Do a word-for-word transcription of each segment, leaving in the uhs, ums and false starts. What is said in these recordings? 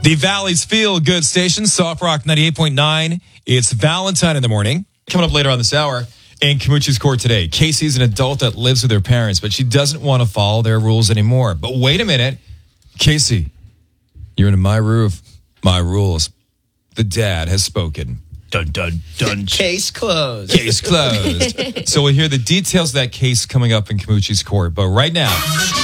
The Valley's Feel Good Station, Soft Rock ninety-eight point nine. It's Valentine in the morning. Coming up later on this hour, in Camucci's Court today, Casey's an adult that lives with her parents, but she doesn't want to follow their rules anymore. But wait a minute. Casey, you're into my roof, my rules. The dad has spoken. Dun, dun, dun. Case closed. Case closed. So we'll hear the details of that case coming up in Camucci's Court. But right now,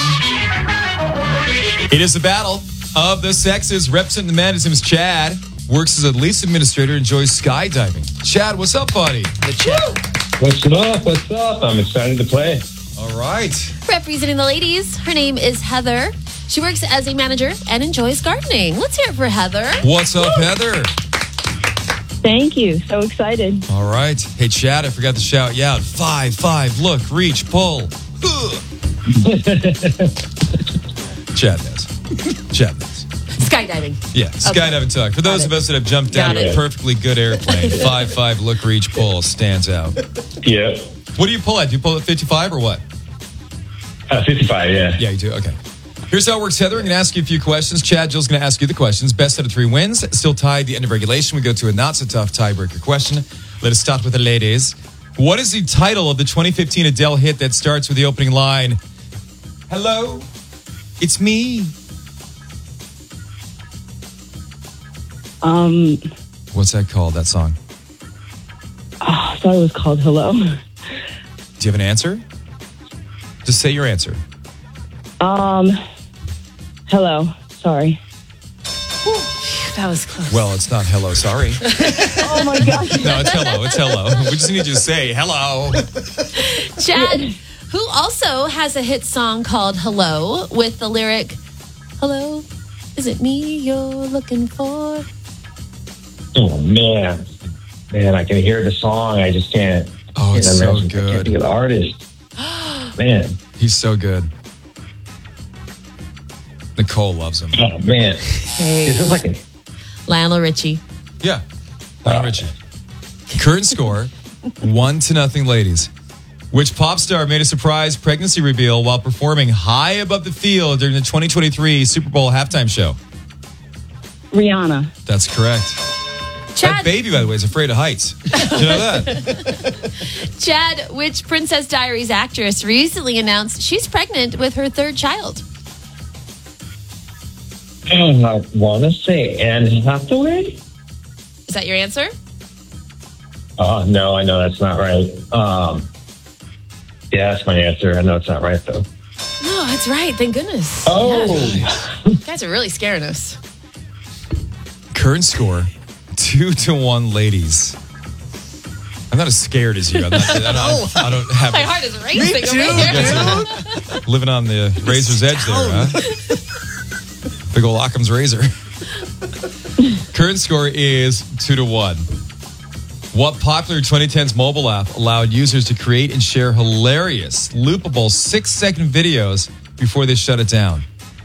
it is the battle of the sexes. Representing the man, his name is Chad. Works as a lease administrator, enjoys skydiving. Chad, what's up, buddy? The Chad. What's up? What's up? I'm excited to play. All right. Representing the ladies, her name is Heather. She works as a manager and enjoys gardening. Let's hear it for Heather. What's up, Heather? Thank you. So excited. All right. Hey, Chad, I forgot to shout you out. Five, five, look, reach, pull. Chad knows. Chad knows. Skydiving. Yeah, skydiving talk. For those of us that have jumped Got out of it. a perfectly good airplane, five, five, look, reach, pull stands out. Yeah. What do you pull at? Do you pull at fifty-five or what? Uh, fifty-five, yeah. Yeah, you do. Okay. Here's how it works, Heather. I'm going to ask you a few questions. Chad, Jill's going to ask you the questions. Best out of three wins. Still tied at the end of regulation. We go to a not-so-tough tiebreaker question. Let us start with the ladies. What is the title of the twenty fifteen Adele hit that starts with the opening line, "Hello, it's me"? Um, What's that called, that song? oh, I thought it was called Hello. Do you have an answer? Just say your answer. Um, hello. Sorry. That was close. Well, it's not hello, sorry. Oh my gosh. No, it's hello, it's hello. We just need you to say hello. Chad, who also has a hit song called Hello with the lyric, "Hello, is it me you're looking for?" Oh, man. Man, I can hear the song. I just can't. Oh, it's can't so imagine- I can't good. think of the artist. Man. He's so good. Nicole loves him. Oh, man. Is this like a... Lionel Richie. Yeah. Lionel Richie. Current score, one to nothing, ladies. Which pop star made a surprise pregnancy reveal while performing high above the field during the twenty twenty-three Super Bowl halftime show? Rihanna. That's correct. That Chad, baby, by the way, is afraid of heights. Did you know that? Chad, which Princess Diaries actress recently announced she's pregnant with her third child? Oh, I want to say Anne Hathaway? Is that your answer? Oh, no, I know that's not right. Um, yeah, that's my answer. I know it's not right, though. No, that's right. Thank goodness. Oh. Yeah. You guys are really scaring us. Current score, two to one, ladies. I'm not as scared as you. I'm not, I, don't, I don't have My heart is racing over here. living on the razor's edge there, huh? Big ol' Occam's razor. Current score is two to one. What popular twenty tens mobile app allowed users to create and share hilarious, loopable six-second videos before they shut it down?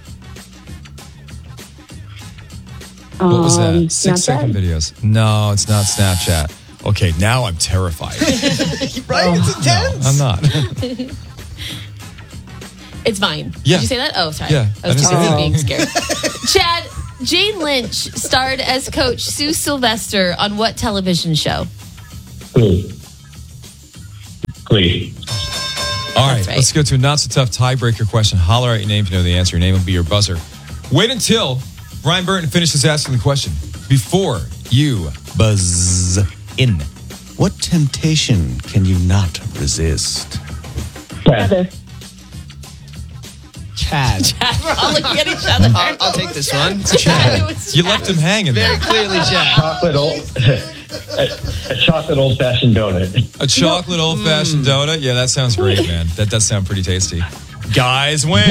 What was that? Um, Six-second Snapchat? videos. No, it's not Snapchat. Okay, now I'm terrified. Right? It's intense. I'm not. It's Vine. Yeah. Did you say that? Oh, sorry. Yeah, I was I too didn't busy say being scared. Chad, Jane Lynch starred as Coach Sue Sylvester on what television show? Glee. Glee. All right, That's right. let's go to a not-so-tough tiebreaker question. Holler out your name if you know the answer. Your name will be your buzzer. Wait until Brian Burton finishes asking the question before you buzz in. What temptation can you not resist? Heather. Chad. We're all looking at each other. I'll, I'll take this one. Chad. It was You Chad. left him hanging there. Very clearly, Chad. Chocolate old... a, a chocolate old-fashioned donut. A chocolate old-fashioned donut? Yeah, that sounds great, man. That does sound pretty tasty. Guys win.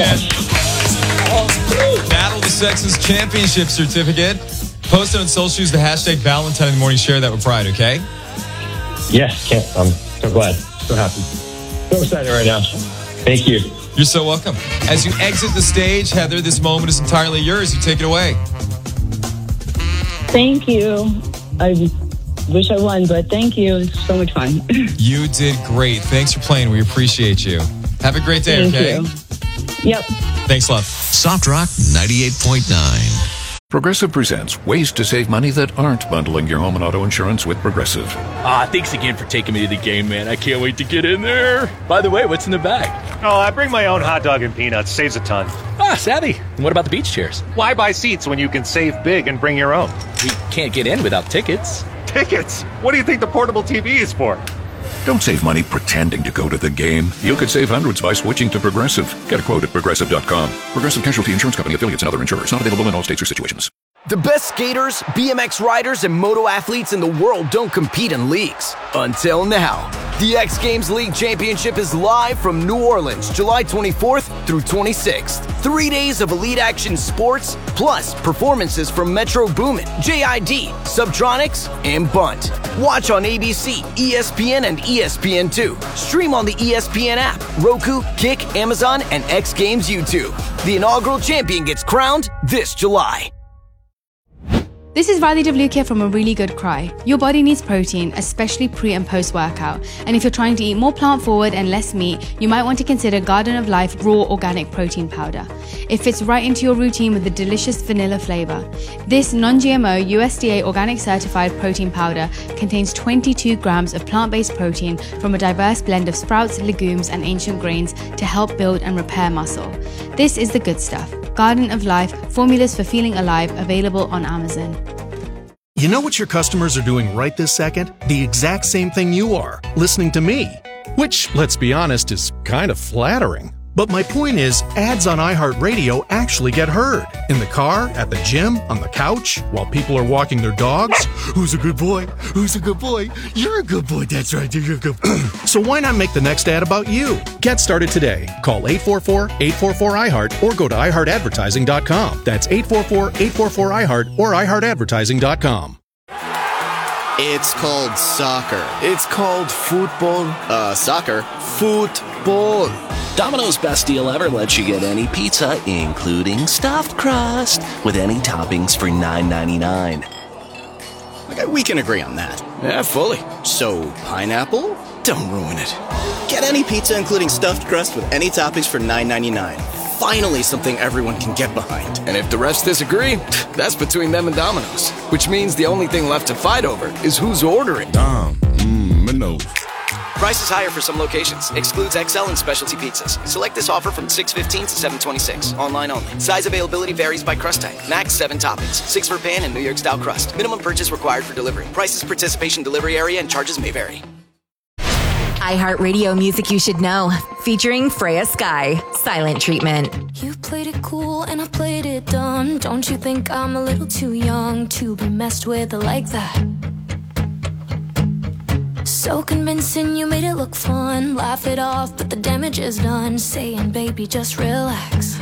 Battle of the Sexes Championship Certificate. Post it on social, use the hashtag Valentine in the Morning. Share that with pride, okay? Yes, can't, I'm so glad. So happy. So excited right now. Thank you. You're so welcome. As you exit the stage, Heather, this moment is entirely yours. You take it away. Thank you. I wish I won, but thank you. It's so much fun. You did great. Thanks for playing. We appreciate you. Have a great day, Thank okay? you. Yep. Thanks, love. Soft Rock ninety-eight point nine. Progressive presents ways to save money that aren't bundling your home and auto insurance with Progressive. Ah, thanks again for taking me to the game, man. I can't wait to get in there. By the way, what's in the bag? Oh, I bring my own hot dog and peanuts. Saves a ton. Ah, savvy. And what about the beach chairs? Why buy seats when you can save big and bring your own? We can't get in without tickets. Tickets? What do you think the portable T V is for? Don't save money pretending to go to the game. You could save hundreds by switching to Progressive. Get a quote at Progressive dot com. Progressive Casualty Insurance Company, affiliates, and other insurers. Not available in all states or situations. The best skaters, B M X riders, and moto athletes in the world don't compete in leagues. Until now. The X Games League Championship is live from New Orleans, July twenty-fourth through twenty-sixth. Three days of elite action sports, plus performances from Metro Boomin, J I D, Subtronics, and Bunt. Watch on A B C, E S P N, and E S P N two. Stream on the E S P N app, Roku, Kick, Amazon, and X Games YouTube. The inaugural champion gets crowned this July. This is Riley Devlukia from A Really Good Cry. Your body needs protein, especially pre and post workout. And if you're trying to eat more plant forward and less meat, you might want to consider Garden of Life Raw Organic Protein Powder. It fits right into your routine with a delicious vanilla flavor. This non-G M O U S D A organic certified protein powder contains twenty-two grams of plant-based protein from a diverse blend of sprouts, legumes, and ancient grains to help build and repair muscle. This is the good stuff. Garden of Life, formulas for feeling alive, available on Amazon. You know what your customers are doing right this second? The exact same thing you are, listening to me. Which, let's be honest, is kind of flattering. But my point is, ads on iHeartRadio actually get heard. In the car, at the gym, on the couch, while people are walking their dogs. Who's a good boy? Who's a good boy? You're a good boy, that's right, you're a good boy. So why not make the next ad about you? Get started today. Call eight four four, eight four four, I heart or go to i heart advertising dot com. That's eight four four, eight four four, I heart or i heart advertising dot com. It's called soccer. It's called football. Uh, soccer. Football. Domino's Best Deal Ever lets you get any pizza, including stuffed crust, with any toppings for nine ninety-nine. Okay, we can agree on that. Yeah, fully. So, pineapple? Don't ruin it. Get any pizza, including stuffed crust, with any toppings for nine ninety-nine. Finally, something everyone can get behind. And if the rest disagree, that's between them and Domino's. Which means the only thing left to fight over is who's ordering. Dom, mmm, Minos. Price is higher for some locations. Excludes X L and specialty pizzas. Select this offer from six fifteen to seven twenty-six. Online only. Size availability varies by crust type. Max seven toppings. Six for pan and New York style crust. Minimum purchase required for delivery. Prices, participation, delivery area, and charges may vary. iHeartRadio Music You Should Know, featuring Freya Sky, Silent Treatment. You played it cool and I played it dumb. Don't you think I'm a little too young to be messed with like that? So convincing, you made it look fun. Laugh it off, but the damage is done. Saying, baby, just relax.